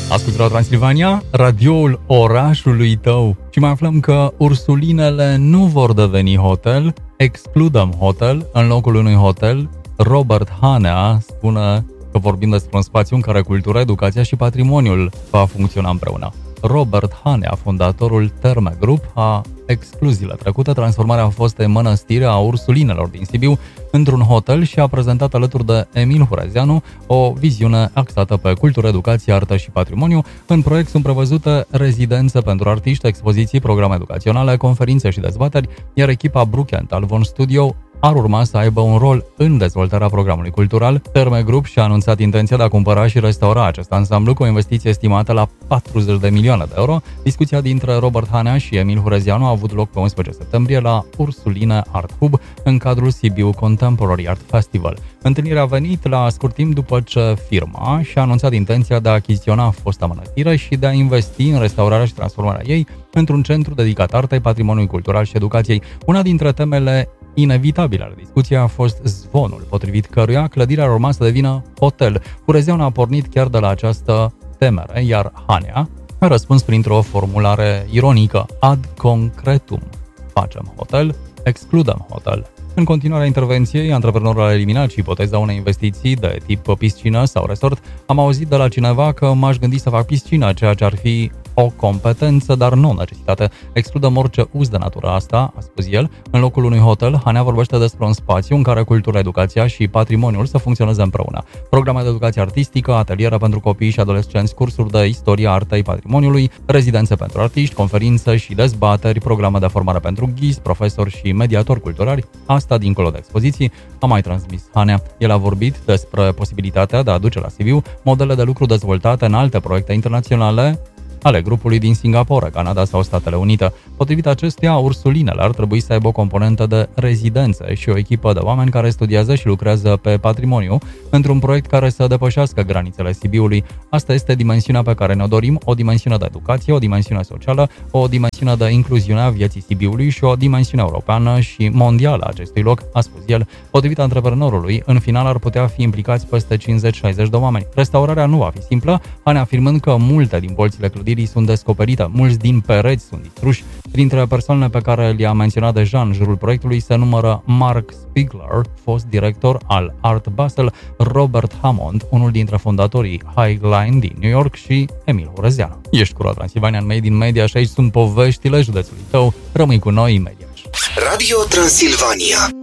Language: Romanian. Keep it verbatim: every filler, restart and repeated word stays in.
Ascultă Transilvania, radioul orașului tău. Și mai aflăm că ursulinele nu vor deveni hotel, excludem hotel în locul unui hotel. Robert Hanea spune că vorbim despre un spațiu în care cultura, educația și patrimoniul va funcționa împreună. Robert Hanea, fondatorul Terme Group, a exclus zilele trecute transformarea fostei mănăstire a ursulinelor din Sibiu într-un hotel și a prezentat alături de Emil Hurezeanu o viziune axată pe cultură, educație, artă și patrimoniu. În proiect sunt prevăzute rezidențe pentru artiști, expoziții, programe educaționale, conferințe și dezbateri, iar echipa Brookend al Von Studio ar urma să aibă un rol în dezvoltarea programului cultural. Terme Group și-a anunțat intenția de a cumpăra și restaura acest ansamblu cu o investiție estimată la patruzeci de milioane de euro. Discuția dintre Robert Hanea și Emil Hurezeanu a avut loc pe unsprezece septembrie la Ursuline Art Hub, în cadrul Sibiu Contemporary Art Festival. Întâlnirea a venit la scurt timp după ce firma și-a anunțat intenția de a achiziționa fosta mănăstire și de a investi în restaurarea și transformarea ei într-un centru dedicat artei, patrimoniului cultural și educației. Una dintre temele inevitabilă la discuție a fost zvonul, potrivit căruia clădirea ar urma să devină hotel. Hurezeanu a pornit chiar de la această temere, iar Hanea a răspuns printr-o formulare ironică: ad concretum. Facem hotel, excludem hotel. În continuarea intervenției, antreprenorul a eliminat și ipoteza unei investiții de tip piscină sau resort. Am auzit de la cineva că m-aș gândi să fac piscină, ceea ce ar fi o competență, dar nu o necesitate. Excludem orice uz de natură asta, a spus el. În locul unui hotel, Hanea vorbește despre un spațiu în care cultura, educația și patrimoniul să funcționeze împreună. Programe de educație artistică, ateliere pentru copii și adolescenți, cursuri de istorie, artei, patrimoniului, rezidențe pentru artiști, conferințe și dezbateri, programe de formare pentru ghizi, profesori și mediatori culturali. Asta dincolo de expoziții, a mai transmis Hanea. El a vorbit despre posibilitatea de a aduce la Sibiu modele de lucru dezvoltate în alte proiecte internaționale ale grupului din Singapore, Canada sau Statele Unite. Potrivit acestuia, ursulinele ar trebui să aibă o componentă de rezidențe și o echipă de oameni care studiază și lucrează pe patrimoniu într-un proiect care să depășească granițele Sibiului. Asta este dimensiunea pe care ne-o dorim, o dimensiune de educație, o dimensiune socială, o dimensiune de incluziune a vieții Sibiului și o dimensiune europeană și mondială a acestui loc, a spus el. Potrivit antreprenorului, în final ar putea fi implicați peste cincizeci șaizeci de oameni. Restaurarea nu va fi simplă, Hanea afirmând că multe din bolțile clădirii sunt descoperite, mulți din pereți sunt distruși. Printre persoanele pe care le-a menționat deja în jurul proiectului se numără Mark Spiegler, fost director al Art Basel, Robert Hammond, unul dintre fondatorii Highline din New York, și Emil Hurezeanu. Ești cu Transilvania în Made in Media și aici sunt poveștile județului tău. Rămâi cu noi imediat. Radio Transilvania.